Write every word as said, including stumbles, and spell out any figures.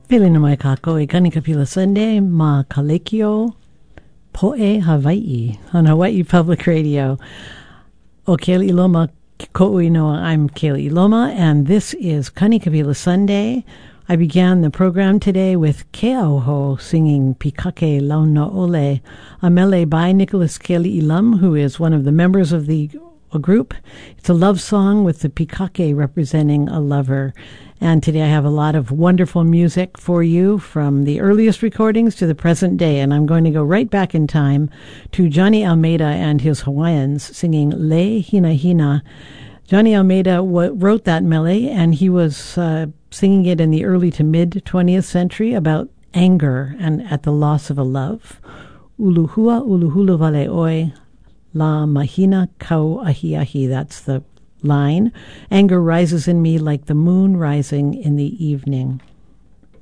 Pili na mai kako e kanika pila Sunday ma Kalekio Po'e Hawaii on Hawaii Public Radio. O Kayla Iloma Ko'ui Noa, I'm Kayla Iloma, and this is Kanika Pila Sunday. I began the program today with Keauho singing Pikake Launa Ole, a mele by Nicholas Kayla Ilam, who is one of the members of the group. It's a love song with the Pikake representing a lover. And today I have a lot of wonderful music for you from the earliest recordings to the present day. And I'm going to go right back in time to Johnny Almeida and his Hawaiians singing Le Hina Hina. Johnny Almeida w- wrote that mele, and he was uh, singing it in the early to mid-twentieth century about anger and at the loss of a love. Uluhua uluhulu vale oi, la mahina kau ahi ahi. That's the line. Anger rises in me like the moon rising in the evening.